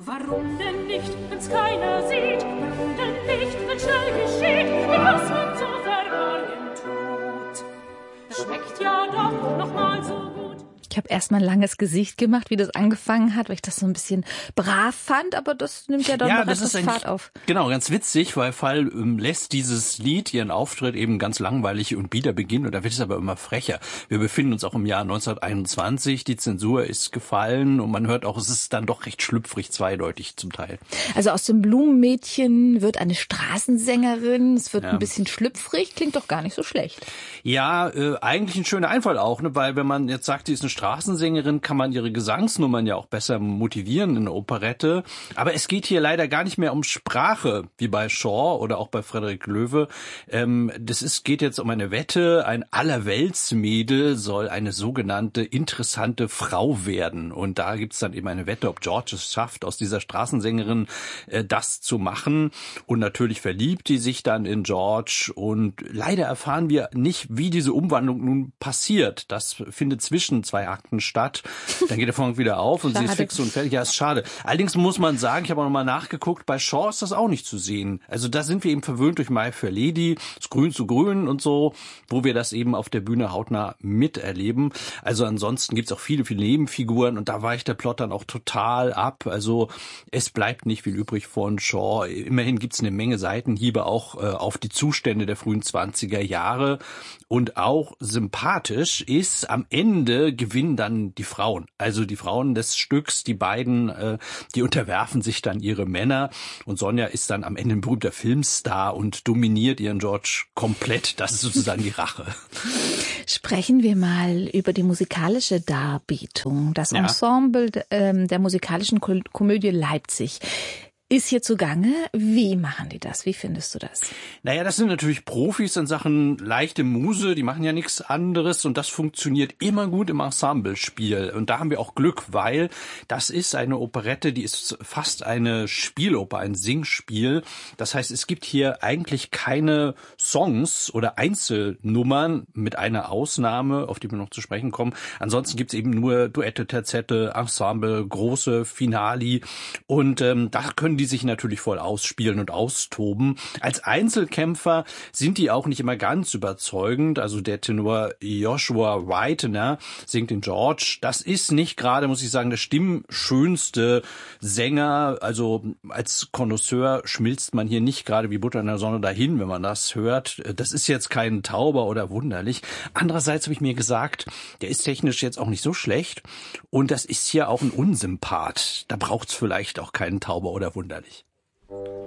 Warum denn nicht, wenn's keiner sieht? Warum denn nicht, wenn schnell geschieht, was man so verborgen tut? Das schmeckt ja doch noch mal so gut. Ich habe erstmal ein langes Gesicht gemacht, wie das angefangen hat, weil ich das so ein bisschen brav fand, aber das nimmt ja dann noch etwas Fahrt auf. Genau, ganz witzig, weil Fall lässt dieses Lied ihren Auftritt eben ganz langweilig und bieder beginnen und da wird es aber immer frecher. Wir befinden uns auch im Jahr 1921, die Zensur ist gefallen und man hört auch, es ist dann doch recht schlüpfrig, zweideutig zum Teil. Also aus dem Blumenmädchen wird eine Straßensängerin, es wird ein bisschen schlüpfrig, klingt doch gar nicht so schlecht. Ja, eigentlich ein schöner Einfall auch, ne? Weil wenn man jetzt sagt, die ist eine Straßensängerin, kann man ihre Gesangsnummern ja auch besser motivieren in der Operette. Aber es geht hier leider gar nicht mehr um Sprache, wie bei Shaw oder auch bei Frederik Loewe. Geht jetzt um eine Wette. Ein Allerweltsmädel soll eine sogenannte interessante Frau werden. Und da gibt's dann eben eine Wette, ob George es schafft, aus dieser Straßensängerin das zu machen. Und natürlich verliebt die sich dann in George. Und leider erfahren wir nicht, wie diese Umwandlung nun passiert. Das findet zwischen zwei Akten statt. Dann geht der Vorhang wieder auf und sie ist fix und fertig. Ja, ist schade. Allerdings muss man sagen, ich habe auch nochmal nachgeguckt, bei Shaw ist das auch nicht zu sehen. Also da sind wir eben verwöhnt durch My Fair Lady, das Grün zu Grün und so, wo wir das eben auf der Bühne hautnah miterleben. Also ansonsten gibt's auch viele, viele Nebenfiguren und da weicht der Plot dann auch total ab. Also es bleibt nicht viel übrig von Shaw. Immerhin gibt's eine Menge Seitenhiebe auch auf die Zustände der frühen 20er Jahre. Und auch sympathisch ist, am Ende gewinnen dann die Frauen. Also die Frauen des Stücks, die beiden, die unterwerfen sich dann ihre Männer. Und Sonja ist dann am Ende ein berühmter Filmstar und dominiert ihren George komplett. Das ist sozusagen die Rache. Sprechen wir mal über die musikalische Darbietung. Das Ensemble der musikalischen Komödie Leipzig ist hier zugange. Wie machen die das? Wie findest du das? Naja, das sind natürlich Profis in Sachen leichte Muse, die machen ja nichts anderes und das funktioniert immer gut im Ensemblespiel. Und da haben wir auch Glück, weil das ist eine Operette, die ist fast eine Spieloper, ein Singspiel. Das heißt, es gibt hier eigentlich keine Songs oder Einzelnummern mit einer Ausnahme, auf die wir noch zu sprechen kommen. Ansonsten gibt's eben nur Duette, Terzette, Ensemble, große Finali und da können die sich natürlich voll ausspielen und austoben. Als Einzelkämpfer sind die auch nicht immer ganz überzeugend. Also der Tenor Joshua Whitener singt den George. Das ist nicht gerade, muss ich sagen, der stimmschönste Sänger. Also als Connoisseur schmilzt man hier nicht gerade wie Butter in der Sonne dahin, wenn man das hört. Das ist jetzt kein Tauber oder wunderlich. Andererseits habe ich mir gesagt, der ist technisch jetzt auch nicht so schlecht. Und das ist hier auch ein Unsympath. Da braucht's vielleicht auch keinen Tauber oder wunderlich.